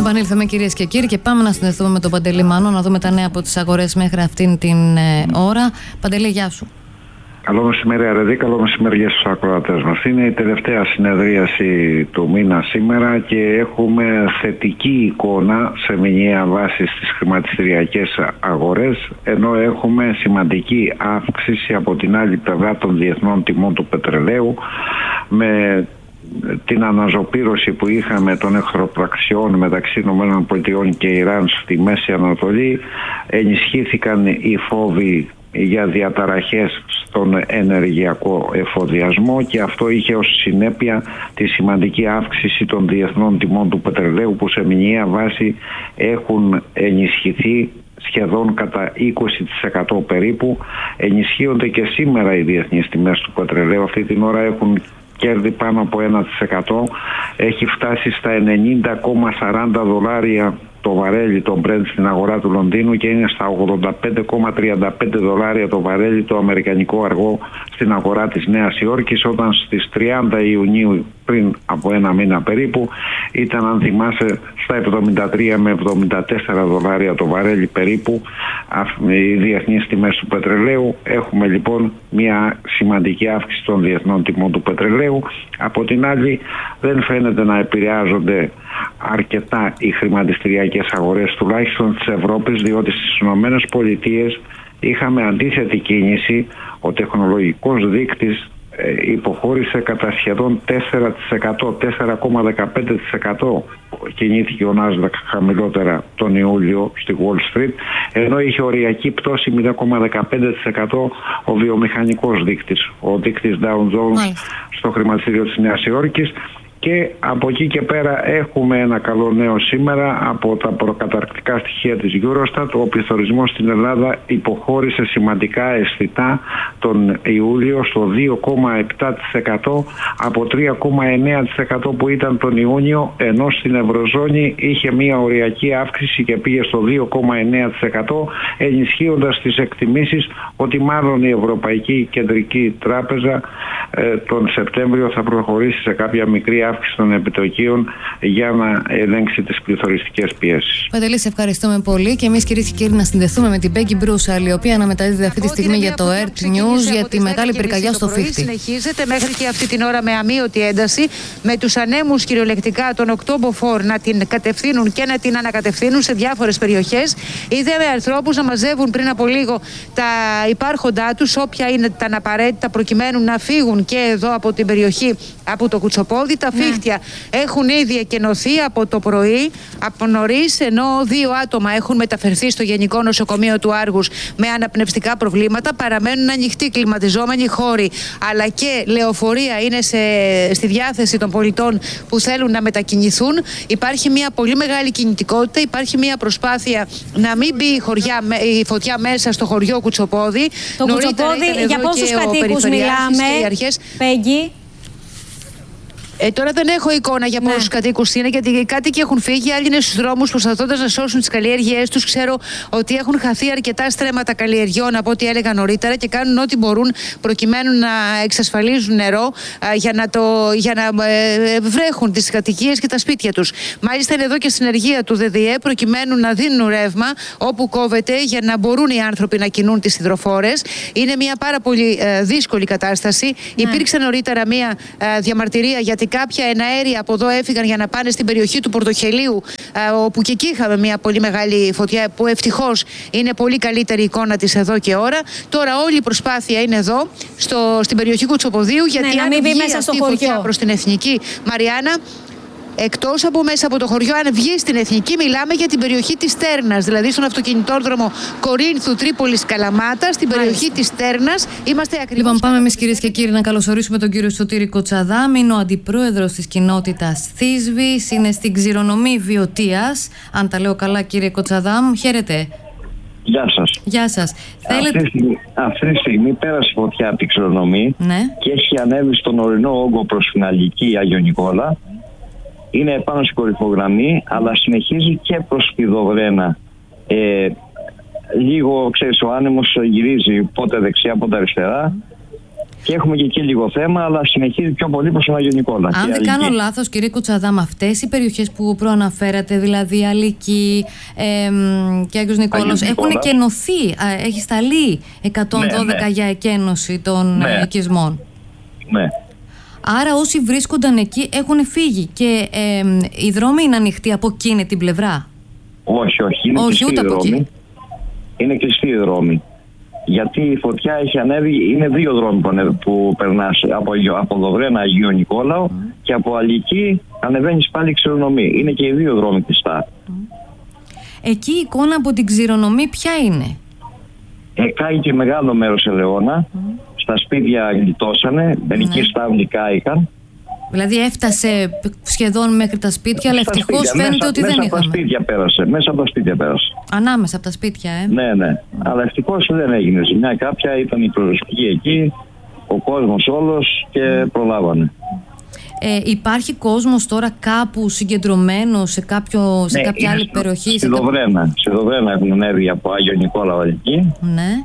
Επανήλθαμε, κυρίες και κύριοι, και πάμε να συνδεθούμε με τον Παντελή Μάνο, να δούμε τα νέα από τις αγορές μέχρι αυτήν την ώρα. Παντελή, γεια σου. Καλό μεσημέρι, Αρεδί, καλό μεσημέρι στους ακροατές μας. Είναι η τελευταία συνεδρίαση του μήνα σήμερα και έχουμε θετική εικόνα σε μηνιαία βάση στις χρηματιστηριακές αγορές, ενώ έχουμε σημαντική αύξηση από την άλλη πλευρά των διεθνών τιμών του πετρελαίου, με την αναζωπήρωση που είχαμε των εχθροπραξιών μεταξύ ΗΠΑ και Ιράν στη Μέση Ανατολή. Ενισχύθηκαν οι φόβοι για διαταραχές στον ενεργειακό εφοδιασμό και αυτό είχε ως συνέπεια τη σημαντική αύξηση των διεθνών τιμών του πετρελαίου, που σε μηνιαία βάση έχουν ενισχυθεί σχεδόν κατά 20% περίπου. Ενισχύονται και σήμερα οι διεθνείς τιμές του πετρελαίου. Αυτή την ώρα έχουν κέρδη πάνω από 1%. Έχει φτάσει στα $90,40 το βαρέλι το Brent στην αγορά του Λονδίνου και είναι στα $85,35 το βαρέλι το αμερικανικό αργό στην αγορά της Νέας Υόρκης, όταν στις 30 Ιουνίου πριν από ένα μήνα περίπου ήταν, αν θυμάσαι, στα 73 με $74 το βαρέλι περίπου οι διεθνείς τιμές του πετρελαίου. Έχουμε λοιπόν μια σημαντική αύξηση των διεθνών τιμών του πετρελαίου. Από την άλλη, δεν φαίνεται να επηρεάζονται αρκετά οι χρηματιστηριακές αγορές, τουλάχιστον της Ευρώπης, διότι στις ΗΠΑ είχαμε αντίθετη κίνηση. Ο τεχνολογικός δείκτης υποχώρησε κατά σχεδόν 4,15%. Κινήθηκε ο Nasdaq χαμηλότερα τον Ιούλιο στη Wall Street, ενώ είχε οριακή πτώση 0,15% ο βιομηχανικός δείκτης, ο δείκτης Dow Jones στο χρηματιστήριο της Νέας Υόρκης. Και από εκεί και πέρα έχουμε ένα καλό νέο σήμερα από τα προκαταρκτικά στοιχεία της Eurostat. Ο πληθωρισμός στην Ελλάδα υποχώρησε σημαντικά αισθητά τον Ιούλιο στο 2,7% από 3,9% που ήταν τον Ιούνιο, ενώ στην Ευρωζώνη είχε μια οριακή αύξηση και πήγε στο 2,9%, ενισχύοντας τις εκτιμήσεις ότι μάλλον η Ευρωπαϊκή Κεντρική Τράπεζα τον Σεπτέμβριο θα προχωρήσει σε κάποια μικρή αύξηση των επιτοκίων για να ελέγξει τις πληθωριστικές πιέσεις. Παντελή, σε ευχαριστούμε πολύ. Και εμείς, κυρίες και κύριοι, να συνδεθούμε με την Πέγγι Μπρούσαλ, η οποία αναμεταδίδει αυτή τη στιγμή για το Earth News για τη μεγάλη πυρκαγιά στο Φίχτη. Συνεχίζεται μέχρι και αυτή την ώρα με αμείωτη ένταση, με τους ανέμους κυριολεκτικά των Οκτώμποφορ να την κατευθύνουν και να την ανακατευθύνουν σε διάφορες περιοχές. Είδαμε ανθρώπους να μαζεύουν πριν από λίγο τα υπάρχοντά τους, όποια είναι τα απαραίτητα, προκειμένου να φύγουν και εδώ από την περιοχή, από το Κουτσοπόδι. Τα Φίχτια έχουν ήδη εκενωθεί από το πρωί, από νωρίς, ενώ 2 άτομα έχουν μεταφερθεί στο Γενικό Νοσοκομείο του Άργους με αναπνευστικά προβλήματα. Παραμένουν ανοιχτοί κλιματιζόμενοι χώροι, αλλά και λεωφορεία είναι στη διάθεση των πολιτών που θέλουν να μετακινηθούν. Υπάρχει μια πολύ μεγάλη κινητικότητα, υπάρχει μια προσπάθεια να μην μπει η φωτιά μέσα στο χωριό Κουτσοπόδι. Το Κουτσοπόδι, για πόσους κατοίκους μιλάμε, Πέγγι? Τώρα δεν έχω εικόνα για πόσους κατοίκους είναι, γιατί οι κάτοικοι έχουν φύγει, άλλοι είναι στους δρόμους προσπαθώντας να σώσουν τις καλλιέργειές τους. Ξέρω ότι έχουν χαθεί αρκετά στρέμματα καλλιεργιών από ό,τι έλεγα νωρίτερα και κάνουν ό,τι μπορούν προκειμένου να εξασφαλίζουν νερό για να βρέχουν τις κατοικίες και τα σπίτια τους. Μάλιστα είναι εδώ και συνεργεία του ΔΔΕ προκειμένου να δίνουν ρεύμα όπου κόβεται, για να μπορούν οι άνθρωποι να κινούν τις υδροφόρες. Είναι μια πάρα πολύ δύσκολη κατάσταση. Υπήρξε νωρίτερα μια διαμαρτυρία γιατί κάποια εναέρια από εδώ έφυγαν για να πάνε στην περιοχή του Πορτοχελίου, όπου και εκεί είχαμε μια πολύ μεγάλη φωτιά, που ευτυχώς είναι πολύ καλύτερη εικόνα της εδώ και ώρα. Τώρα όλη η προσπάθεια είναι εδώ, στην περιοχή Κουτσοποδίου, γιατί αν βγει αυτή η φωτιά προς την Εθνική, Μαριάννα, εκτός από μέσα από το χωριό, αν βγει στην Εθνική, μιλάμε για την περιοχή της Στέρνας, δηλαδή στον αυτοκινητόδρομο Κορίνθου, Τρίπολης, Καλαμάτα, στην περιοχή της Στέρνας. Είμαστε ακριβώς. Λοιπόν, πάμε εμείς, κυρίες και κύριοι, να καλωσορίσουμε τον κύριο Σωτήρη Κοτσαδάμ. Είναι ο αντιπρόεδρος της κοινότητας Θήσβης, είναι στην Ξηρονομή Βιωτίας. Αν τα λέω καλά, κύριε Κοτσαδάμ, χαίρετε. Γεια σας. Γεια σας. Αυτή τη στιγμή πέρασε φωτιά από την Ξηρονομή και έχει ανέβει στον ορεινό όγκο προς την Αγγική Άγιο Νικόλα. Είναι πάνω στην κορυφογραμμή, αλλά συνεχίζει και προς τη Δοβρένα. Λίγο, ξέρεις, ο άνεμος γυρίζει πότε δεξιά, πότε αριστερά. Και έχουμε και εκεί λίγο θέμα, αλλά συνεχίζει πιο πολύ προς τον Άγιο Νικόλα. Αν δεν κάνω λάθος, κύριε Κοτσαδάμ, αυτές οι περιοχές που προαναφέρατε, δηλαδή Αλίκη και Άγιος Νικόλαος, έχουν εκενωθεί. Έχει σταλεί 112 για εκένωση των οικισμών. Ναι. Άρα όσοι βρίσκονταν εκεί έχουν φύγει και οι δρόμοι είναι ανοιχτοί από εκείνη την πλευρά? Όχι, είναι κλειστοί οι δρόμοι. Είναι κλειστοί οι δρόμοι. Γιατί η φωτιά έχει ανέβει, είναι 2 δρόμοι που περνάς από Δοβρένα Αγίο Νικόλαο και από Αλική ανεβαίνεις πάλι Ξηρονομή. Είναι και οι 2 δρόμοι κλειστά. Εκεί η εικόνα από την Ξηρονομή ποια είναι? Κάηκε μεγάλο μέρος ελαιόνα. Στα σπίτια γλιτώσανε, μερικοί στάβλοι κάηκαν. Δηλαδή έφτασε σχεδόν μέχρι τα σπίτια, αλλά ευτυχώς φαίνεται ότι δεν είχαμε. Μέσα από τα σπίτια πέρασε. Ανάμεσα από τα σπίτια, Ναι. Αλλά ευτυχώς δεν έγινε ζημιά κάποια, ήταν η προσωπική εκεί, ο κόσμος όλος και προλάβανε. Υπάρχει κόσμος τώρα κάπου συγκεντρωμένο σε κάποια άλλη περιοχή? Στη Δοβρένα έχουν ανέβει από Άγιο Νικόλαο εκεί. Ναι.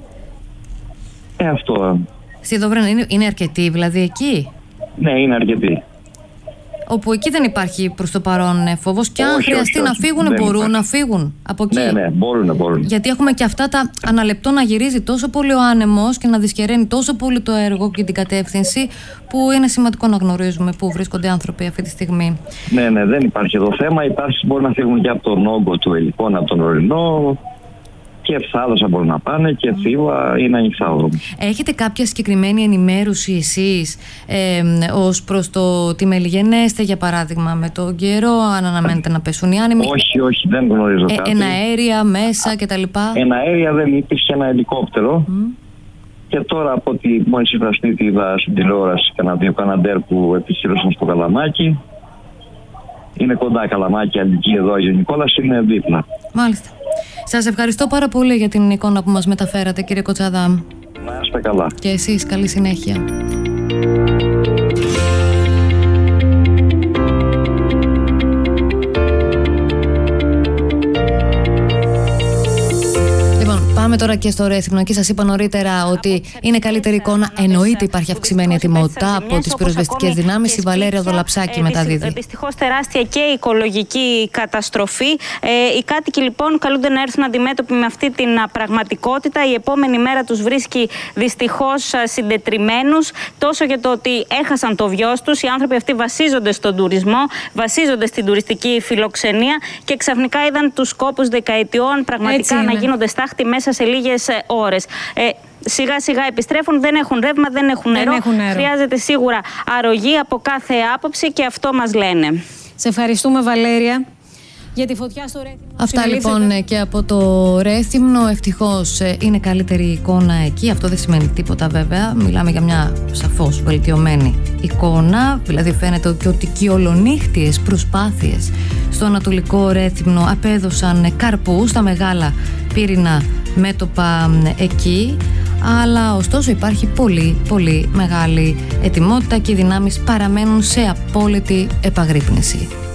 Αυτό. Στη Δοβρένα είναι αρκετοί δηλαδή εκεί? Ναι, είναι αρκετοί. Όπου εκεί δεν υπάρχει προς το παρόν φόβος και αν χρειαστεί να φύγουν μπορούν να φύγουν από εκεί? Ναι, μπορούν. Γιατί έχουμε και αυτά τα αναλεπτό να γυρίζει τόσο πολύ ο άνεμος και να δυσκεραίνει τόσο πολύ το έργο και την κατεύθυνση, που είναι σημαντικό να γνωρίζουμε πού βρίσκονται άνθρωποι αυτή τη στιγμή. Ναι, δεν υπάρχει εδώ θέμα. Μπορεί να φύγουν και από τον όγκο του Ελικών, από τον Ορεινό. Και θάλασσα μπορούν να πάνε και Θήβα, είναι ανοιχτά ο δρόμος. Έχετε κάποια συγκεκριμένη ενημέρωση εσείς ως προς το τι μελιγενέστε, για παράδειγμα, με τον καιρό, αν αναμένετε να πέσουν οι άνεμοι? Όχι, δεν γνωρίζω κάτι. Εναέρια μέσα κτλ? Εναέρια δεν υπήρχε, ένα ελικόπτερο. Και τώρα από ό,τι μόλις είδα στην τηλεόραση κανένα 2 Καναντέρ που επιχειρούσαν στο Καλαμάκι. Είναι κοντά Καλαμάκι, Αλική, εδώ Άγιο Νικόλαος, είναι δίπλα. Μάλιστα. Σας ευχαριστώ πάρα πολύ για την εικόνα που μας μεταφέρατε, κύριε Κοτσαδάμ. Να είστε καλά. Και εσείς, καλή συνέχεια. Πάμε τώρα και στο Ρέθυμνο. Εκεί σας είπα νωρίτερα ότι είναι καλύτερη εικόνα. Εννοείται υπάρχει αυξημένη ετοιμότητα από τις πυροσβεστικές δυνάμεις. Η Βαλέρια Δολαψάκη μεταδίδει. Δυστυχώς τεράστια και οικολογική καταστροφή. Οι κάτοικοι λοιπόν καλούνται να έρθουν αντιμέτωποι με αυτή την πραγματικότητα. Η επόμενη μέρα τους βρίσκει δυστυχώς συντετριμμένους, τόσο για το ότι έχασαν το βιός τους. Οι άνθρωποι αυτοί βασίζονται στον τουρισμό, βασίζονται στην τουριστική φιλοξενία και ξαφνικά είδαν τους κόπους δεκαετιών πραγματικά να γίνονται στάχτη μέσα σε λίγες ώρες. Σιγά σιγά επιστρέφουν, δεν έχουν ρεύμα, δεν έχουν νερό. Χρειάζεται σίγουρα αρρωγή από κάθε άποψη και αυτό μας λένε. Σε ευχαριστούμε, Βαλέρια, για τη φωτιά στο Ρέθυμνο. Αυτά λοιπόν και από το Ρέθυμνο. Ευτυχώς είναι καλύτερη εικόνα εκεί. Αυτό δεν σημαίνει τίποτα βέβαια. Μιλάμε για μια σαφώς βελτιωμένη εικόνα. Δηλαδή φαίνεται και ότι και οι ολονύχτιες προσπάθειες στο Ανατολικό Ρέθυμνο απέδωσαν καρπούς στα μεγάλα πύρινα μέτωπα εκεί. Αλλά ωστόσο υπάρχει πολύ μεγάλη ετοιμότητα και οι δυνάμεις παραμένουν σε απόλυτη επαγρύπνηση.